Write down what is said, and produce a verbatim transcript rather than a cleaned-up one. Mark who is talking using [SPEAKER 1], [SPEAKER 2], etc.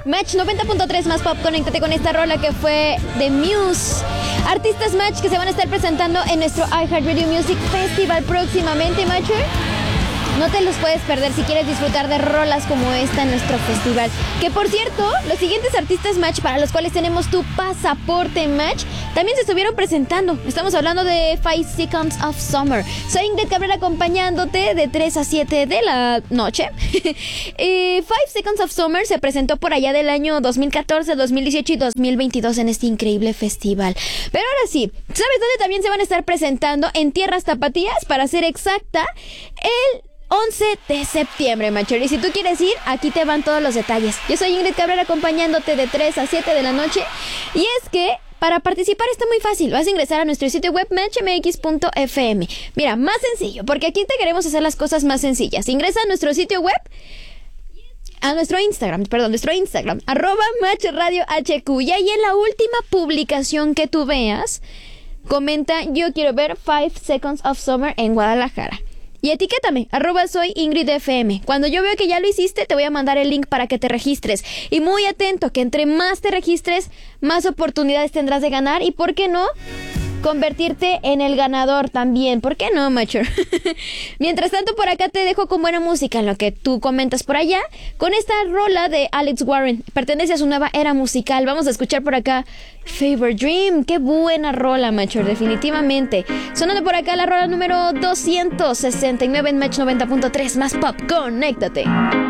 [SPEAKER 1] Match noventa punto tres más pop, conéctate con esta rola que fue de Muse. Artistas Match que se van a estar presentando en nuestro iHeartRadio Music Festival próximamente, Matcher. No te los puedes perder si quieres disfrutar de rolas como esta en nuestro festival. Que por cierto, los siguientes artistas Match para los cuales tenemos tu pasaporte Match también se estuvieron presentando. Estamos hablando de Five Seconds of Summer. Soy Ingrid Cabrera acompañándote de tres a siete de la noche. eh, Five Seconds of Summer se presentó por allá del año dos mil catorce, dos mil dieciocho y dos mil veintidós en este increíble festival. Pero ahora sí, ¿sabes dónde también se van a estar presentando? En Tierras Tapatías, para ser exacta, el once de septiembre, Macher. Y si tú quieres ir, aquí te van todos los detalles. Yo soy Ingrid Cabrera acompañándote de tres a siete de la noche. Y es que para participar está muy fácil. Vas a ingresar a nuestro sitio web match m x punto f m. Mira, más sencillo, porque aquí te queremos hacer las cosas más sencillas. Ingresa a nuestro sitio web, a nuestro Instagram, perdón, nuestro Instagram, arroba Match Radio H Q. Y ahí en la última publicación que tú veas, comenta: yo quiero ver Five Seconds of Summer en Guadalajara. Y etiquétame, arroba soy Ingrid F M. Cuando yo veo que ya lo hiciste, te voy a mandar el link para que te registres. Y muy atento, que entre más te registres, más oportunidades tendrás de ganar. Y ¿por qué no convertirte en el ganador también? ¿Por qué no, macho? Mientras tanto, por acá te dejo con buena música en lo que tú comentas por allá, con esta rola de Alex Warren. Pertenece a su nueva era musical. Vamos a escuchar por acá Fever Dream. Qué buena rola, macho, definitivamente. Sonando por acá la rola número doscientos sesenta y nueve en Match noventa punto tres más pop. Conéctate.